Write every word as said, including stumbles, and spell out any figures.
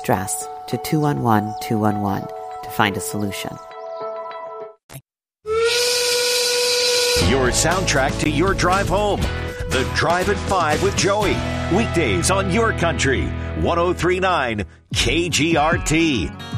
stress to two one one, two one one to find a solution. Your soundtrack to your drive home. The Drive at five with Joey. Weekdays on Your Country. ten thirty-nine K G R T.